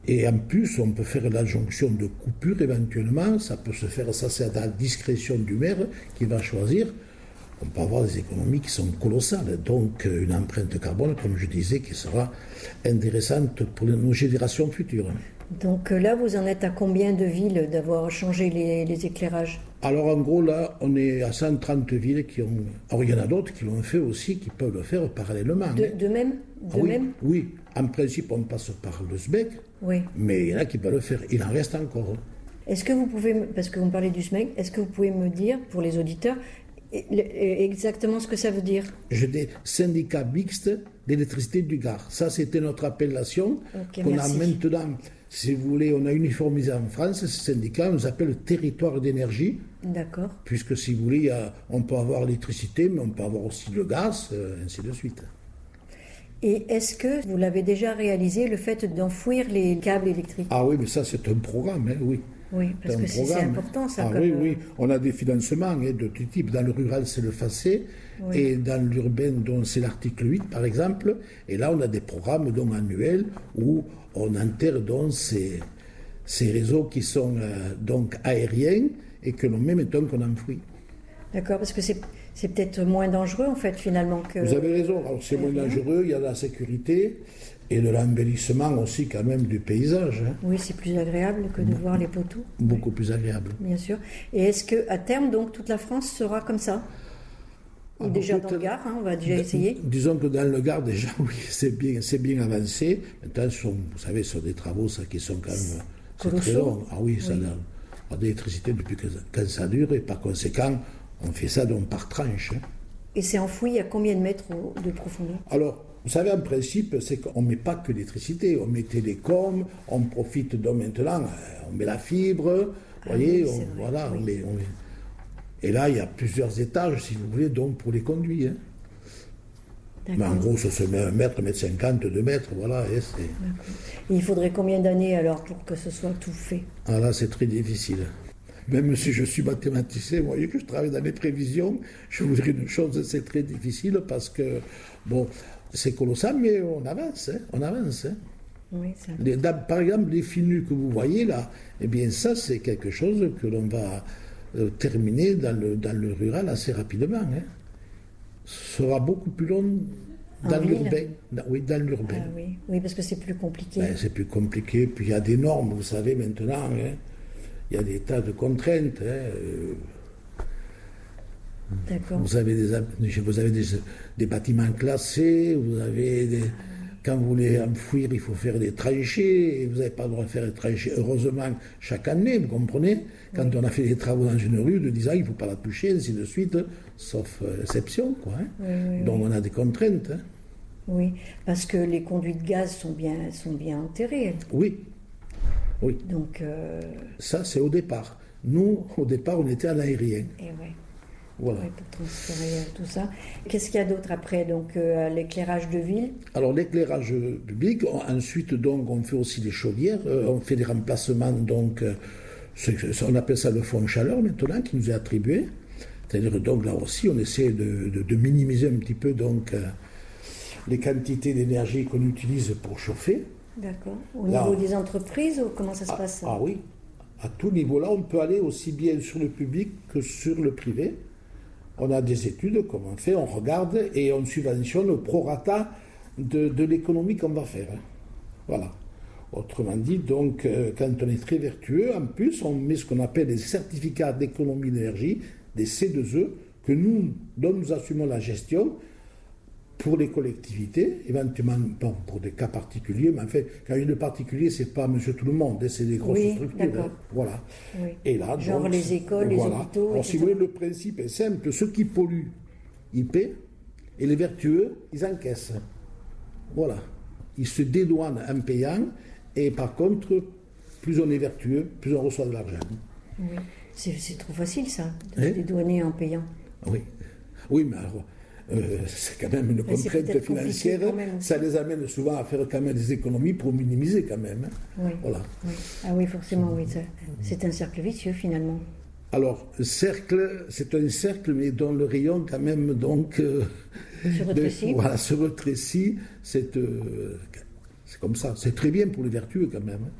Et en plus, on peut faire l'adjonction de coupure éventuellement. Ça peut se faire, ça c'est à la discrétion du maire qui va choisir. On peut avoir des économies qui sont colossales. Donc une empreinte carbone, comme je disais, qui sera intéressante pour nos générations futures. Donc là, vous en êtes à combien de villes d'avoir changé les éclairages? Alors en gros, là, on est à 130 villes qui ont... Alors il y en a d'autres qui l'ont fait aussi, qui peuvent le faire parallèlement. De même Oui, en principe, on passe par le SMEC, oui. Mais il y en a qui peuvent le faire. Il en reste encore. Est-ce que vous pouvez, parce que vous me parlez du SMEC, est-ce que vous pouvez me dire, pour les auditeurs, exactement ce que ça veut dire? Je dis syndicat mixte d'électricité du Gard. Ça, c'était notre appellation qu'on a maintenant. Si vous voulez, on a uniformisé en France. Ce syndicat nous appelle territoire d'énergie. D'accord. Puisque si vous voulez, on peut avoir l'électricité, mais on peut avoir aussi le gaz, ainsi de suite. Et est-ce que vous l'avez déjà réalisé, le fait d'enfouir les câbles électriques? Ah oui, mais ça, c'est un programme, hein, oui. Oui, parce que c'est important, ça. Ah oui, oui. On a des financements de tout type. Dans le rural, c'est le FACÉ, oui. Et dans l'urbain, c'est l'article 8, par exemple. Et là, on a des programmes annuels où on enterre ces réseaux qui sont donc aériens et que l'on met maintenant qu'on enfouit. D'accord, parce que c'est peut-être moins dangereux, en fait, finalement. Que... Vous avez raison. Alors, c'est moins dangereux, il y a de la sécurité et de l'embellissement aussi, quand même, du paysage. Hein. Oui, c'est plus agréable que de voir les poteaux. Beaucoup plus agréable. Bien sûr. Et est-ce qu'à terme, donc, toute la France sera comme ça? Ou déjà dans le Gard, on va déjà essayer. Disons que dans le Gard, déjà, oui, c'est bien avancé. Maintenant, vous savez, ce sont des travaux qui sont quand même... C'est très long. Ah oui, ça a de l'électricité depuis quand ça dure, et par conséquent, on fait ça donc par tranche. Hein. Et c'est enfoui à combien de mètres de profondeur? Alors, vous savez, en principe, c'est qu'on ne met pas que l'électricité. On met télécom, on profite donc maintenant, on met la fibre, vous voyez, voilà, oui. Et là, il y a plusieurs étages, si vous voulez, donc pour les conduits. Hein. Mais en gros, ça se met 1 mètre, 1m50, 2 mètres, voilà. Et il faudrait combien d'années alors pour que ce soit tout fait? Ah là, c'est très difficile. Même si je suis mathématicien, vous voyez que je travaille dans les prévisions, je vous dirais une chose, c'est très difficile parce que, bon, c'est colossal, mais on avance, hein, on avance. Hein. Oui, par exemple, les finus que vous voyez là, eh bien ça, c'est quelque chose que l'on va terminer dans le rural assez rapidement. Hein. Ce sera beaucoup plus long dans l'urbain. Oui, dans l'urbain. Ah, oui, parce que c'est plus compliqué. C'est plus compliqué, puis il y a des normes, vous savez, maintenant. Hein. Il y a des tas de contraintes. Hein. D'accord. Vous avez des bâtiments classés, quand vous voulez enfouir, il faut faire des tranchées, et vous n'avez pas le droit de faire des tranchées, heureusement, chaque année, vous comprenez? Quand on a fait des travaux dans une rue, de 10 ans, il ne faut pas la toucher, ainsi de suite, sauf exception, quoi. Hein. Oui, donc on a des contraintes. Hein. Oui, parce que les conduits de gaz sont bien enterrés. Oui. Oui. Donc, ça, c'est au départ. Nous, au départ, on était à l'aérien. Et ouais. Voilà. Ouais, pour transférer tout ça. Qu'est-ce qu'il y a d'autre après? Donc, l'éclairage de ville? Alors, l'éclairage public, ensuite, donc, on fait aussi des chaudières, on fait des remplacements, donc, on appelle ça le fonds chaleur maintenant, qui nous est attribué. C'est-à-dire, donc, là aussi, on essaie de minimiser un petit peu, donc, les quantités d'énergie qu'on utilise pour chauffer. D'accord. Au niveau des entreprises, ou comment ça se passe? Ah oui, à tout niveau là, on peut aller aussi bien sur le public que sur le privé. On a des études, comme on fait, on regarde et on subventionne au prorata de l'économie qu'on va faire. Hein. Voilà. Autrement dit, donc, quand on est très vertueux, en plus, on met ce qu'on appelle des certificats d'économie d'énergie, des C2E, dont nous assumons la gestion, pour les collectivités, éventuellement bon, pour des cas particuliers, mais en fait, quand il y a le particulier, c'est pas monsieur tout le monde, c'est des grosses structures. Hein, voilà. Oui. Et là, genre donc, les écoles, les hôpitaux. Alors, si vous voulez, le principe est simple, ceux qui polluent, ils paient, et les vertueux, ils encaissent. Voilà. Ils se dédouanent en payant, et par contre, plus on est vertueux, plus on reçoit de l'argent. Oui. C'est trop facile, ça, de se dédouaner en payant. Oui. Oui, mais alors... c'est quand même une contrainte financière, ça les amène souvent à faire quand même des économies pour minimiser quand même. Hein. Oui. Voilà. Oui. Ah oui, forcément, oui. C'est un cercle vicieux finalement. Alors, c'est un cercle, mais dont le rayon quand même donc... se rétrécit. Voilà, se rétrécit. C'est comme ça. C'est très bien pour les vertueux quand même.